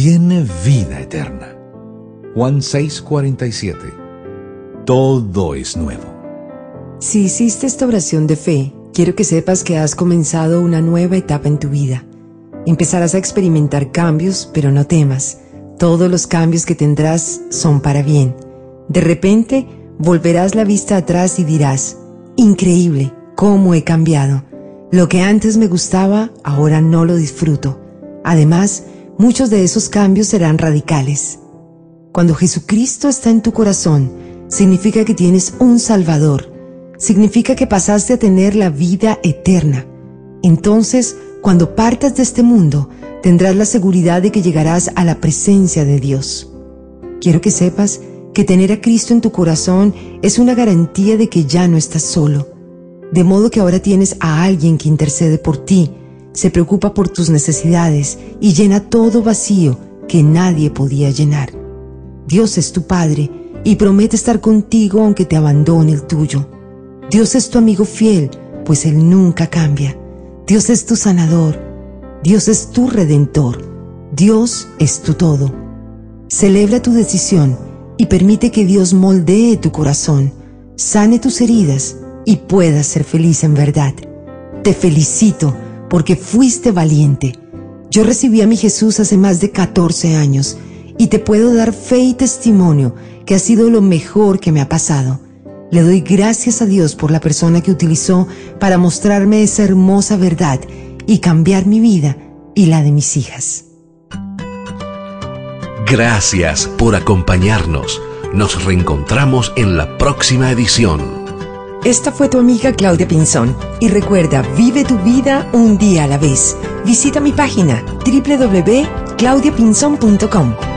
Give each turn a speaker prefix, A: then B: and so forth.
A: tiene vida eterna. Juan 6:47. Todo es nuevo.
B: Si hiciste esta oración de fe, quiero que sepas que has comenzado una nueva etapa en tu vida. Empezarás a experimentar cambios, pero no temas. Todos los cambios que tendrás son para bien. De repente, volverás la vista atrás y dirás: increíble, cómo he cambiado. Lo que antes me gustaba, ahora no lo disfruto. Además, muchos de esos cambios serán radicales. Cuando Jesucristo está en tu corazón, significa que tienes un Salvador. Significa que pasaste a tener la vida eterna. Entonces, cuando partas de este mundo, tendrás la seguridad de que llegarás a la presencia de Dios. Quiero que sepas que tener a Cristo en tu corazón es una garantía de que ya no estás solo. De modo que ahora tienes a alguien que intercede por ti, se preocupa por tus necesidades y llena todo vacío que nadie podía llenar. Dios es tu Padre y promete estar contigo aunque te abandone el tuyo. Dios es tu amigo fiel, pues Él nunca cambia. Dios es tu sanador. Dios es tu redentor. Dios es tu todo. Celebra tu decisión y permite que Dios moldee tu corazón, sane tus heridas y puedas ser feliz en verdad. Te felicito porque fuiste valiente. Yo recibí a mi Jesús hace más de 14 años y te puedo dar fe y testimonio que ha sido lo mejor que me ha pasado. Le doy gracias a Dios por la persona que utilizó para mostrarme esa hermosa verdad y cambiar mi vida y la de mis hijas.
C: Gracias por acompañarnos. Nos reencontramos en la próxima edición.
B: Esta fue tu amiga Claudia Pinzón. Y recuerda, vive tu vida un día a la vez. Visita mi página www.claudiapinzon.com.